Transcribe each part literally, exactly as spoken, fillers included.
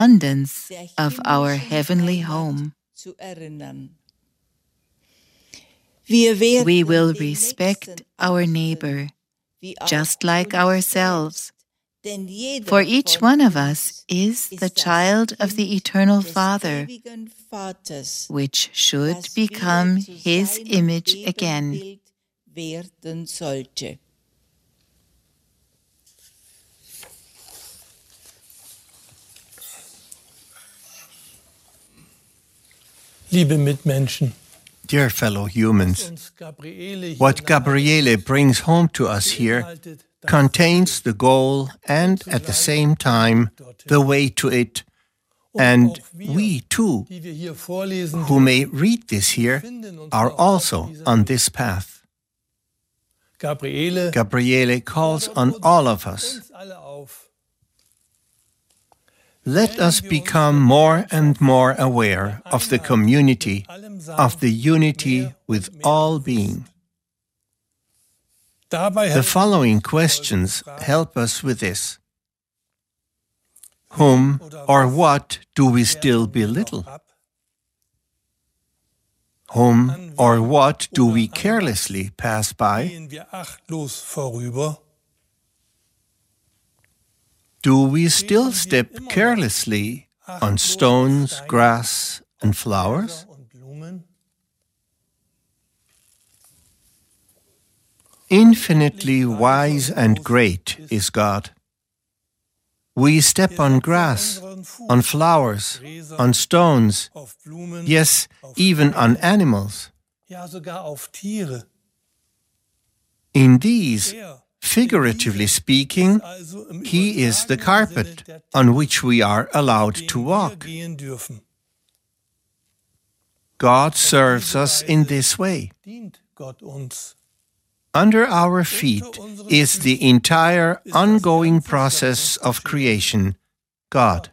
abundance of our heavenly home. We will respect our neighbor just like ourselves, for each one of us is the child of the Eternal Father, which should become His image again. Liebe Mitmenschen, dear fellow humans, what Gabriele brings home to us here contains the goal and, at the same time, the way to it. And we, too, who may read this here, are also on this path. Gabriele calls on all of us. Let us become more and more aware of the community, of the unity with all being. The following questions help us with this. Whom or what do we still belittle? Whom or what do we carelessly pass by? Do we still step carelessly on stones, grass, and flowers? Infinitely wise and great is God. We step on grass, on flowers, on stones, yes, even on animals. In these, figuratively speaking, He is the carpet on which we are allowed to walk. God serves us in this way. Under our feet is the entire ongoing process of creation, God.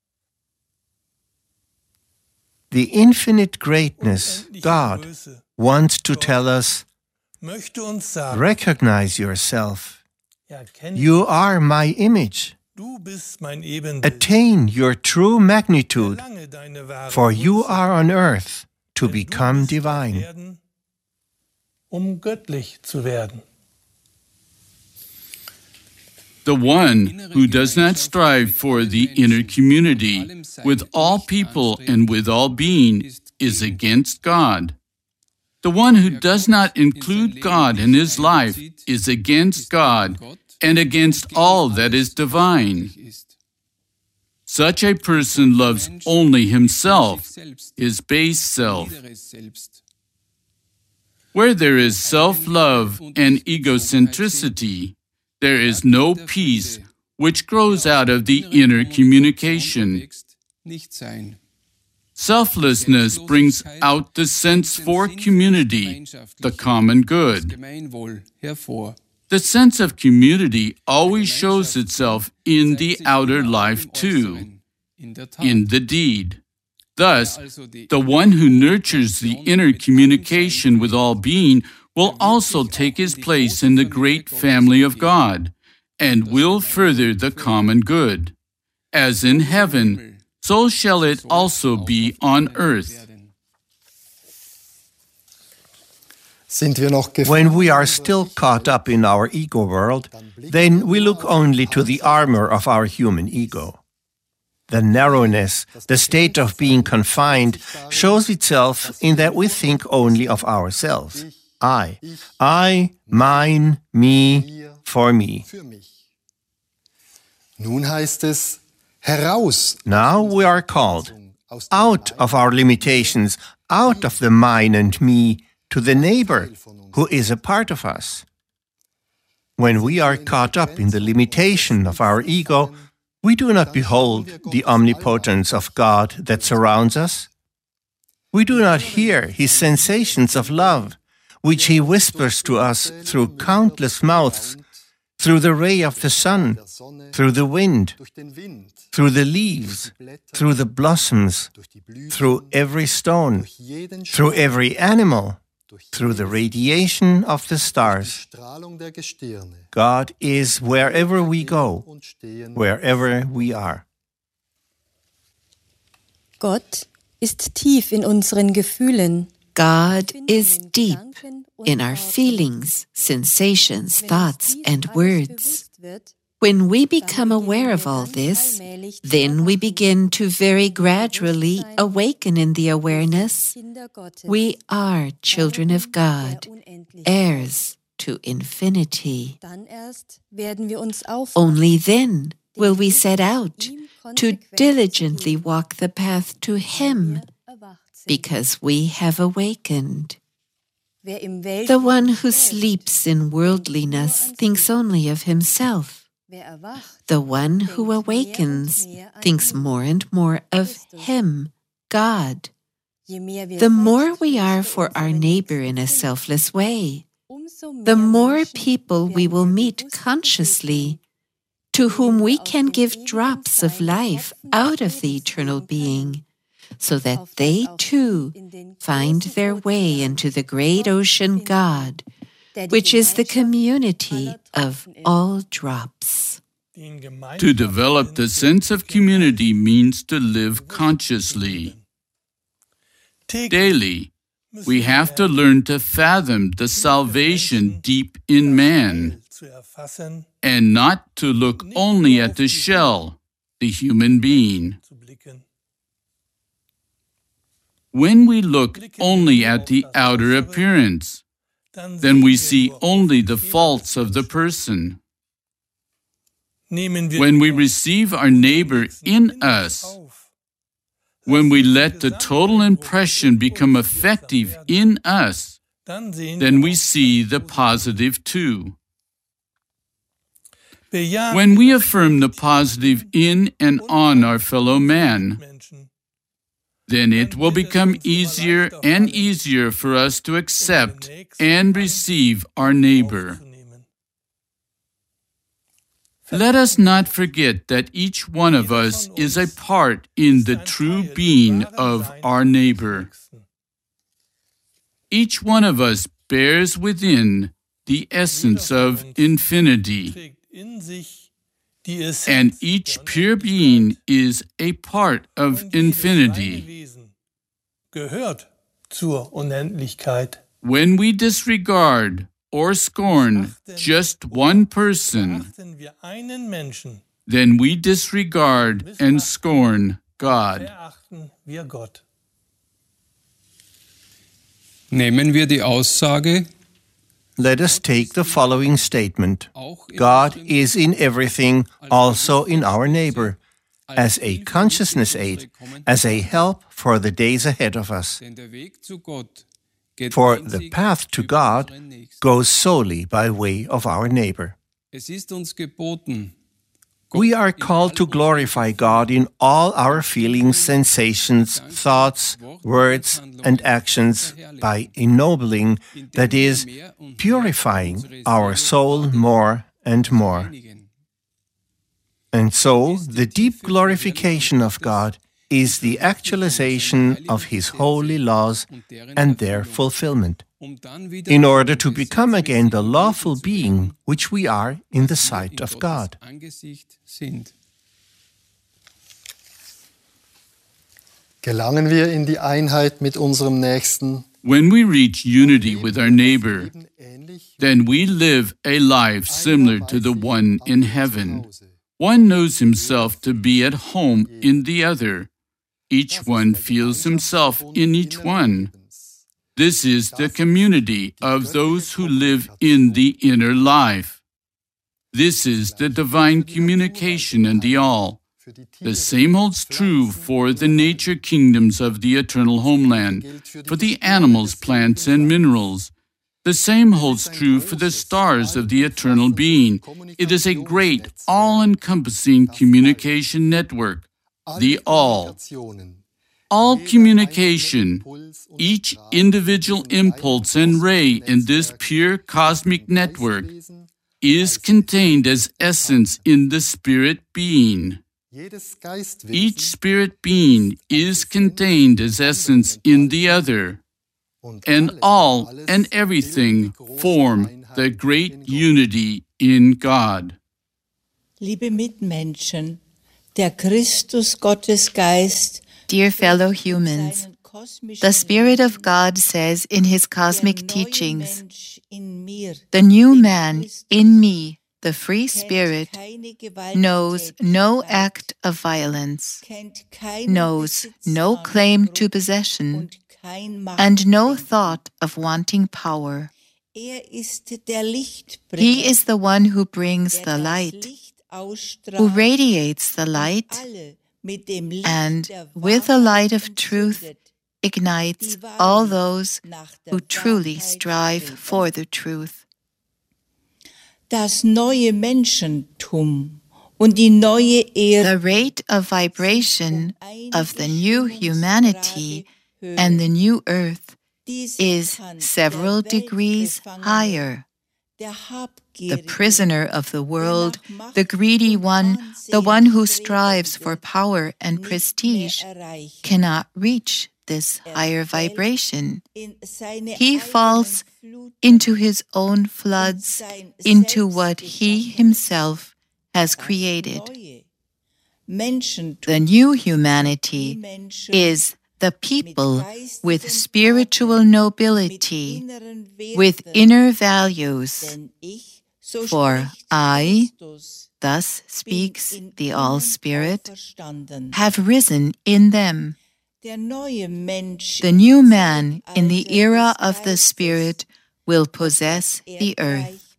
The infinite greatness, God, wants to tell us, recognize yourself. You are my image. Attain your true magnitude, for you are on earth to become divine. Um göttlich zu werden. The one who does not strive for the inner community with all people and with all being is against God. The one who does not include God in his life is against God and against all that is divine. Such a person loves only himself, his base self. Where there is self-love and egocentricity, there is no peace which grows out of the inner communication. Selflessness brings out the sense for community, the common good. The sense of community always shows itself in the outer life too, in the deed. Thus, the one who nurtures the inner communication with all being will also take his place in the great family of God and will further the common good. As in heaven, so shall it also be on earth. When we are still caught up in our ego world, then we look only to the armor of our human ego. The narrowness, the state of being confined, shows itself in that we think only of ourselves. I, I, mine, me, for me. Now we are called out of our limitations, out of the mine and me, to the neighbor who is a part of us. When we are caught up in the limitation of our ego, we do not behold the omnipotence of God that surrounds us. We do not hear His sensations of love, which He whispers to us through countless mouths, through the ray of the sun, through the wind, through the leaves, through the blossoms, through every stone, through every animal, through the radiation of the stars. God is wherever we go, wherever we are. Gott ist tief in unseren Gefühlen. God is deep in our feelings, sensations, thoughts, and words. When we become aware of all this, then we begin to very gradually awaken in the awareness we are children of God, heirs to infinity. Only then will we set out to diligently walk the path to Him, because we have awakened. The one who sleeps in worldliness thinks only of himself. The one who awakens thinks more and more of Him, God. The more we are for our neighbor in a selfless way, the more people we will meet consciously, to whom we can give drops of life out of the eternal being, so that they too find their way into the great ocean God, which is the community of all drops. To develop the sense of community means to live consciously. Daily, we have to learn to fathom the salvation deep in man, and not to look only at the shell, the human being. When we look only at the outer appearance, then we see only the faults of the person. When we receive our neighbor in us, when we let the total impression become effective in us, then we see the positive too. When we affirm the positive in and on our fellow man, then it will become easier and easier for us to accept and receive our neighbor. Let us not forget that each one of us is a part in the true being of our neighbor. Each one of us bears within the essence of infinity, and each pure being is a part of infinity. When we disregard or scorn just one person, then we disregard and scorn God. Nehmen wir die Aussage, Let us take the following statement. God is in everything, also in our neighbor, as a consciousness aid, as a help for the days ahead of us. For the path to God goes solely by way of our neighbor. We are called to glorify God in all our feelings, sensations, thoughts, words, and actions by ennobling, that is, purifying our soul more and more. And so, the deep glorification of God is the actualization of His holy laws and their fulfillment, in order to become again the lawful being which we are in the sight of God. Gelangen wir in die Einheit mit unserem Nächsten. When we reach unity with our neighbor, then we live a life similar to the one in heaven. One knows himself to be at home in the other. Each one feels himself in each one. This is the community of those who live in the inner life. This is the divine communication in the all. The same holds true for the nature kingdoms of the eternal homeland, for the animals, plants, and minerals. The same holds true for the stars of the eternal being. It is a great, all-encompassing communication network, the all. All communication, each individual impulse and ray in this pure cosmic network, is contained as essence in the spirit being. Each spirit being is contained as essence in the other, and all and everything form the great unity in God. Liebe Mitmenschen, der Christus Gottesgeist Dear fellow humans, the Spirit of God says in His cosmic teachings, the new man in me, the free spirit, knows no act of violence, knows no claim to possession, and no thought of wanting power. He is the one who brings the light, who radiates the light, and with the light of truth ignites all those who truly strive for the truth. Das neue Menschentum und die neue Erde, the rate of vibration of the new humanity and the new earth is several degrees higher. The prisoner of the world, the greedy one, the one who strives for power and prestige, cannot reach this higher vibration. He falls into his own floods, into what he himself has created. The new humanity is the people with spiritual nobility, with inner values. For I, thus speaks the All-Spirit, have risen in them. The new man in the era of the Spirit will possess the earth.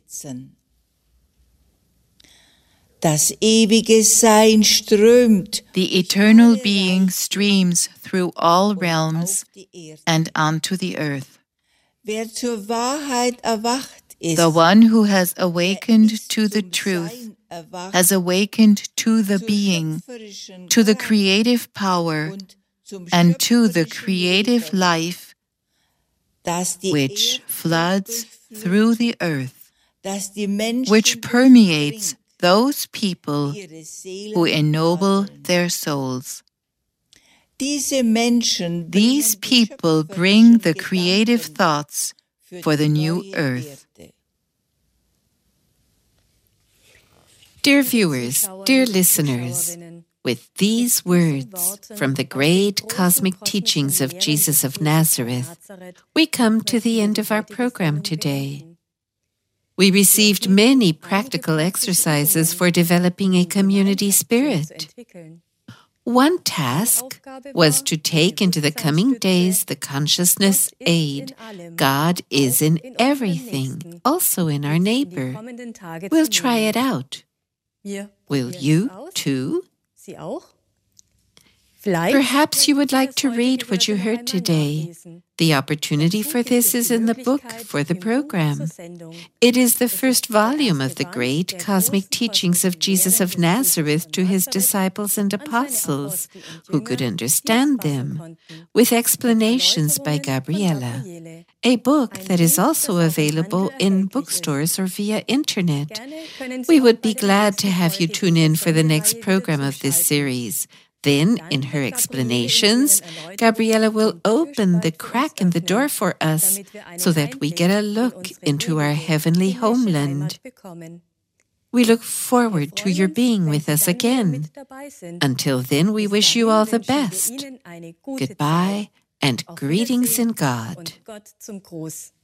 Das ewige Sein strömt. The eternal being streams through all realms and onto the earth. Wer zur Wahrheit erwacht ist, the one who has awakened to the truth has awakened to the being, to the creative power, and to the creative life which floods through the earth, which permeates those people who ennoble their souls. These people bring the creative thoughts for the new earth. Dear viewers, dear listeners, with these words from the great cosmic teachings of Jesus of Nazareth, we come to the end of our program today. We received many practical exercises for developing a community spirit. One task was to take into the coming days the consciousness aid. God is in everything, also in our neighbor. We'll try it out. Will you, too? Perhaps you would like to read what you heard today. The opportunity for this is in the book for the program. It is the first volume of the great cosmic teachings of Jesus of Nazareth to his disciples and apostles, who could understand them, with explanations by Gabriela. A book that is also available in bookstores or via internet. We would be glad to have you tune in for the next program of this series. Then, in her explanations, Gabriela will open the crack in the door for us so that we get a look into our heavenly homeland. We look forward to your being with us again. Until then, we wish you all the best. Goodbye and greetings in God.